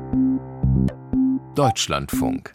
Deutschlandfunk.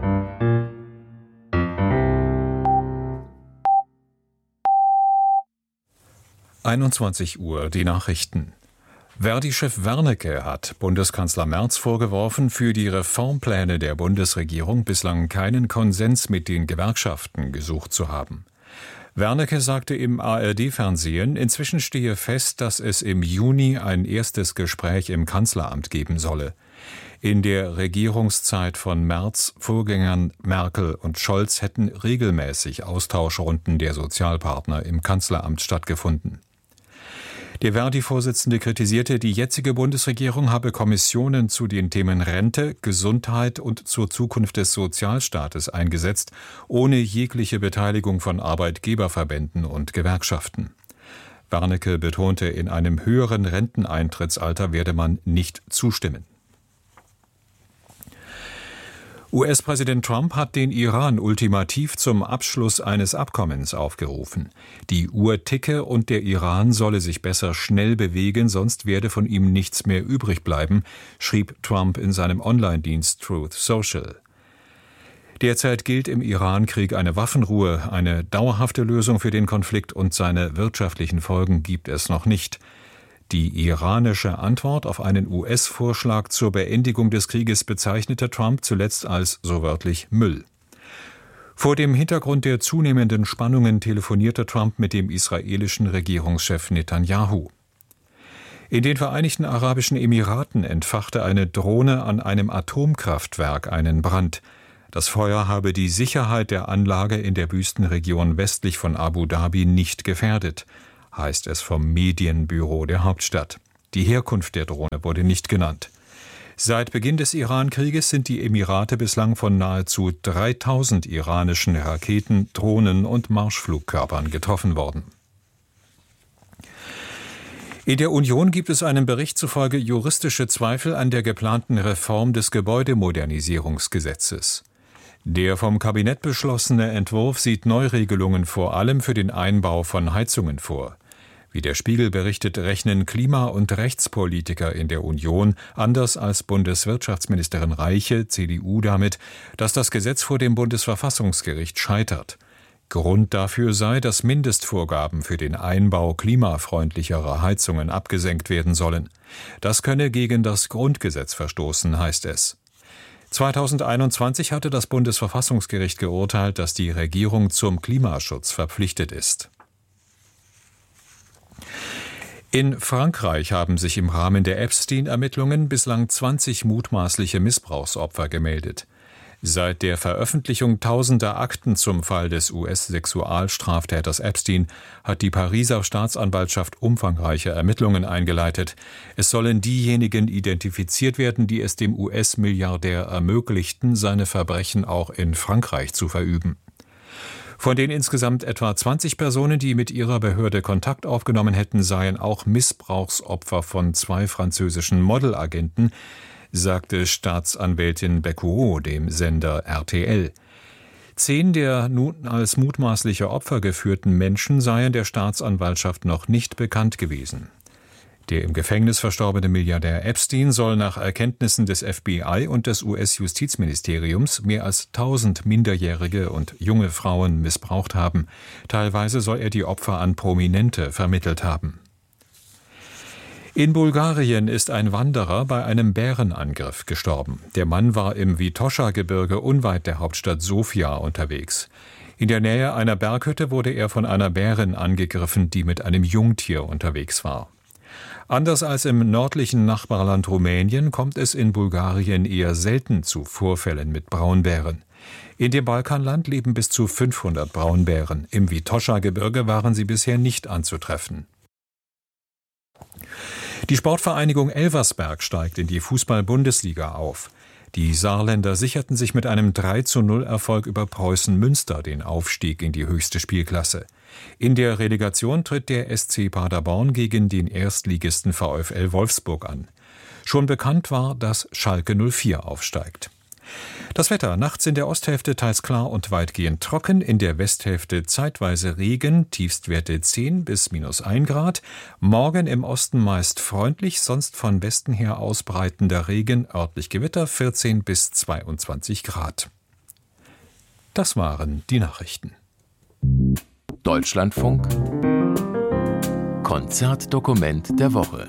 Uhr, die Nachrichten. Verdi-Chef Wernicke hat Bundeskanzler Merz vorgeworfen, für die Reformpläne der Bundesregierung bislang keinen Konsens mit den Gewerkschaften gesucht zu haben. Wernicke sagte im ARD-Fernsehen, inzwischen stehe fest, dass es im Juni ein erstes Gespräch im Kanzleramt geben solle. In der Regierungszeit von Merz, Vorgängern Merkel und Scholz hätten regelmäßig Austauschrunden der Sozialpartner im Kanzleramt stattgefunden. Der Verdi-Vorsitzende kritisierte, die jetzige Bundesregierung habe Kommissionen zu den Themen Rente, Gesundheit und zur Zukunft des Sozialstaates eingesetzt, ohne jegliche Beteiligung von Arbeitgeberverbänden und Gewerkschaften. Wernicke betonte, in einem höheren Renteneintrittsalter werde man nicht zustimmen. US-Präsident Trump hat den Iran ultimativ zum Abschluss eines Abkommens aufgerufen. Die Uhr ticke und der Iran solle sich besser schnell bewegen, sonst werde von ihm nichts mehr übrig bleiben, schrieb Trump in seinem Online-Dienst Truth Social. Derzeit gilt im Iran-Krieg eine Waffenruhe, eine dauerhafte Lösung für den Konflikt und seine wirtschaftlichen Folgen gibt es noch nicht. Die iranische Antwort auf einen US-Vorschlag zur Beendigung des Krieges bezeichnete Trump zuletzt als so wörtlich Müll. Vor dem Hintergrund der zunehmenden Spannungen telefonierte Trump mit dem israelischen Regierungschef Netanyahu. In den Vereinigten Arabischen Emiraten entfachte eine Drohne an einem Atomkraftwerk einen Brand. Das Feuer habe die Sicherheit der Anlage in der Wüstenregion westlich von Abu Dhabi nicht gefährdet, heißt es vom Medienbüro der Hauptstadt. Die Herkunft der Drohne wurde nicht genannt. Seit Beginn des Iran-Krieges sind die Emirate bislang von nahezu 3000 iranischen Raketen, Drohnen und Marschflugkörpern getroffen worden. In der Union gibt es einem Bericht zufolge juristische Zweifel an der geplanten Reform des Gebäudemodernisierungsgesetzes. Der vom Kabinett beschlossene Entwurf sieht Neuregelungen vor allem für den Einbau von Heizungen vor. Wie der Spiegel berichtet, rechnen Klima- und Rechtspolitiker in der Union, anders als Bundeswirtschaftsministerin Reiche, CDU, damit, dass das Gesetz vor dem Bundesverfassungsgericht scheitert. Grund dafür sei, dass Mindestvorgaben für den Einbau klimafreundlicherer Heizungen abgesenkt werden sollen. Das könne gegen das Grundgesetz verstoßen, heißt es. 2021 hatte das Bundesverfassungsgericht geurteilt, dass die Regierung zum Klimaschutz verpflichtet ist. In Frankreich haben sich im Rahmen der Epstein-Ermittlungen bislang 20 mutmaßliche Missbrauchsopfer gemeldet. Seit der Veröffentlichung tausender Akten zum Fall des US-Sexualstraftäters Epstein hat die Pariser Staatsanwaltschaft umfangreiche Ermittlungen eingeleitet. Es sollen diejenigen identifiziert werden, die es dem US-Milliardär ermöglichten, seine Verbrechen auch in Frankreich zu verüben. Von den insgesamt etwa 20 Personen, die mit ihrer Behörde Kontakt aufgenommen hätten, seien auch Missbrauchsopfer von 2 französischen Modelagenten, sagte Staatsanwältin Becquerot dem Sender RTL. 10 der nun als mutmaßliche Opfer geführten Menschen seien der Staatsanwaltschaft noch nicht bekannt gewesen. Der im Gefängnis verstorbene Milliardär Epstein soll nach Erkenntnissen des FBI und des US-Justizministeriums mehr als 1000 minderjährige und junge Frauen missbraucht haben. Teilweise soll er die Opfer an Prominente vermittelt haben. In Bulgarien ist ein Wanderer bei einem Bärenangriff gestorben. Der Mann war im Vitosha-Gebirge unweit der Hauptstadt Sofia unterwegs. In der Nähe einer Berghütte wurde er von einer Bärin angegriffen, die mit einem Jungtier unterwegs war. Anders als im nördlichen Nachbarland Rumänien kommt es in Bulgarien eher selten zu Vorfällen mit Braunbären. In dem Balkanland leben bis zu 500 Braunbären. Im Vitosha-Gebirge waren sie bisher nicht anzutreffen. Die Sportvereinigung Elversberg steigt in die Fußball-Bundesliga auf. Die Saarländer sicherten sich mit einem 3:0-Erfolg über Preußen Münster den Aufstieg in die höchste Spielklasse. In der Relegation tritt der SC Paderborn gegen den Erstligisten VfL Wolfsburg an. Schon bekannt war, dass Schalke 04 aufsteigt. Das Wetter: nachts in der Osthälfte teils klar und weitgehend trocken, in der Westhälfte zeitweise Regen, Tiefstwerte 10 bis -1 Grad. Morgen im Osten meist freundlich, sonst von Westen her ausbreitender Regen, örtlich Gewitter 14 bis 22 Grad. Das waren die Nachrichten. Deutschlandfunk Konzertdokument der Woche.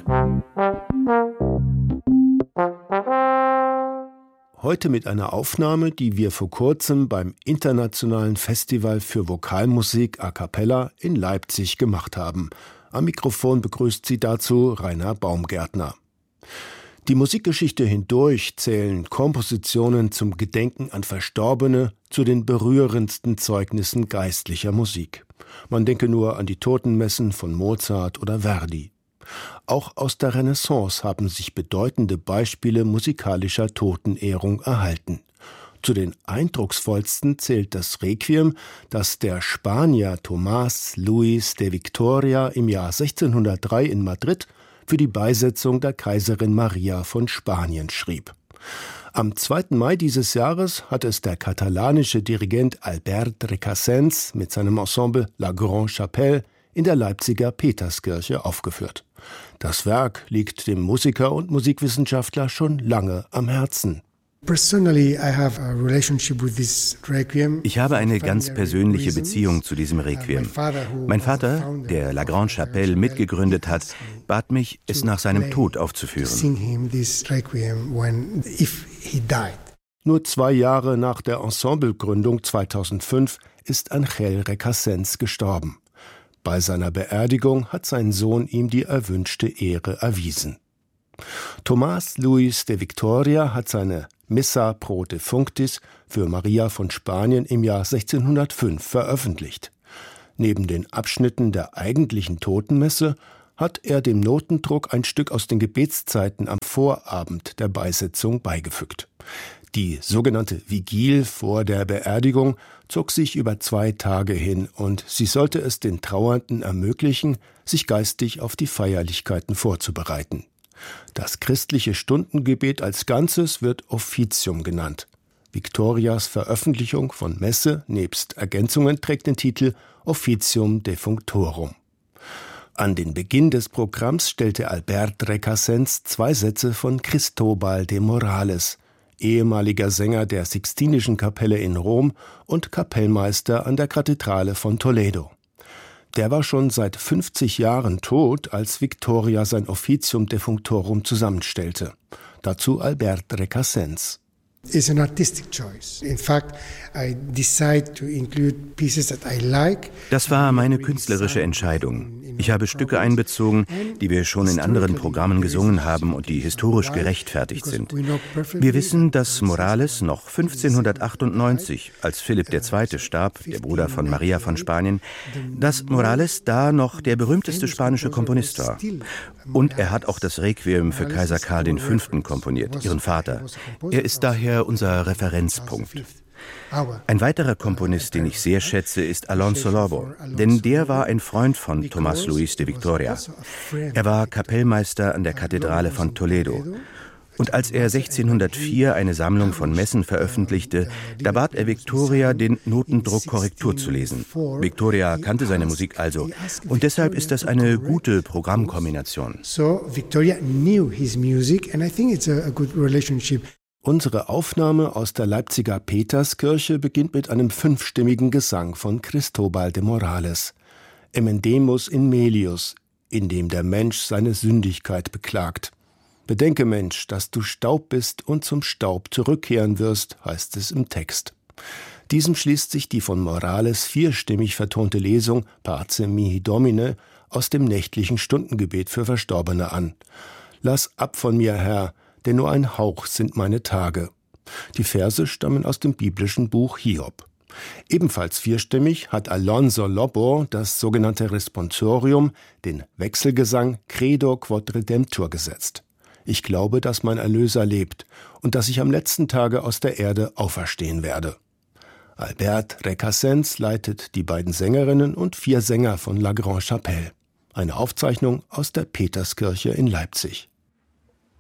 Heute mit einer Aufnahme, die wir vor kurzem beim Internationalen Festival für Vokalmusik a cappella in Leipzig gemacht haben. Am Mikrofon begrüßt Sie dazu Rainer Baumgärtner. Die Musikgeschichte hindurch zählen Kompositionen zum Gedenken an Verstorbene zu den berührendsten Zeugnissen geistlicher Musik. Man denke nur an die Totenmessen von Mozart oder Verdi. Auch aus der Renaissance haben sich bedeutende Beispiele musikalischer Totenehrung erhalten. Zu den eindrucksvollsten zählt das Requiem, das der Spanier Tomás Luis de Victoria im Jahr 1603 in Madrid für die Beisetzung der Kaiserin Maria von Spanien schrieb. Am 2. Mai dieses Jahres hat es der katalanische Dirigent Albert Recasens mit seinem Ensemble La Grande Chapelle in der Leipziger Peterskirche aufgeführt. Das Werk liegt dem Musiker und Musikwissenschaftler schon lange am Herzen. Ich habe eine ganz persönliche Beziehung zu diesem Requiem. Mein Vater, der La Grande Chapelle mitgegründet hat, bat mich, es nach seinem Tod aufzuführen. Nur 2 Jahre nach der Ensemblegründung 2005 ist Ángel Recasens gestorben. Bei seiner Beerdigung hat sein Sohn ihm die erwünschte Ehre erwiesen. Tomás Luis de Victoria hat seine Missa pro Defunctis für Maria von Spanien im Jahr 1605 veröffentlicht. Neben den Abschnitten der eigentlichen Totenmesse hat er dem Notendruck ein Stück aus den Gebetszeiten am Vorabend der Beisetzung beigefügt. Die sogenannte Vigil vor der Beerdigung zog sich über 2 Tage hin und sie sollte es den Trauernden ermöglichen, sich geistig auf die Feierlichkeiten vorzubereiten. Das christliche Stundengebet als Ganzes wird Offizium genannt. Victorias Veröffentlichung von Messe nebst Ergänzungen trägt den Titel Officium Defunctorum. An den Beginn des Programms stellte Albert Recasens 2 Sätze von Cristóbal de Morales, ehemaliger Sänger der Sixtinischen Kapelle in Rom und Kapellmeister an der Kathedrale von Toledo. Der war schon seit 50 Jahren tot, als Victoria sein Officium Defunctorum zusammenstellte. Dazu Albert Recasens. It's an artistic choice. In fact, I decide to include pieces that I like. Das war meine künstlerische Entscheidung. Ich habe Stücke einbezogen, die wir schon in anderen Programmen gesungen haben und die historisch gerechtfertigt sind. Wir wissen, dass Morales noch 1598, als Philipp II. Starb, der Bruder von Maria von Spanien, dass Morales da noch der berühmteste spanische Komponist war. Und er hat auch das Requiem für Kaiser Karl V. komponiert, ihren Vater. Er ist daher unser Referenzpunkt. Ein weiterer Komponist, den ich sehr schätze, ist Alonso Lobo, denn der war ein Freund von Tomás Luis de Victoria. Er war Kapellmeister an der Kathedrale von Toledo. Und als er 1604 eine Sammlung von Messen veröffentlichte, da bat er Victoria, den Notendruck Korrektur zu lesen. Victoria kannte seine Musik also und deshalb ist das eine gute Programmkombination. So Victoria knew his music and I think it's a good relationship. Unsere Aufnahme aus der Leipziger Peterskirche beginnt mit einem 5-stimmigen Gesang von Cristóbal de Morales. Emendemus in melius, in dem der Mensch seine Sündigkeit beklagt. Bedenke, Mensch, dass du Staub bist und zum Staub zurückkehren wirst, heißt es im Text. Diesem schließt sich die von Morales 4-stimmig vertonte Lesung Pace mihi Domine aus dem nächtlichen Stundengebet für Verstorbene an. Lass ab von mir, Herr, denn nur ein Hauch sind meine Tage. Die Verse stammen aus dem biblischen Buch Hiob. Ebenfalls 4-stimmig hat Alonso Lobo das sogenannte Responsorium, den Wechselgesang Credo quod Redemptor gesetzt. Ich glaube, dass mein Erlöser lebt und dass ich am letzten Tage aus der Erde auferstehen werde. Albert Recasens leitet die beiden Sängerinnen und 4 Sänger von La Grande Chapelle. Eine Aufzeichnung aus der Peterskirche in Leipzig.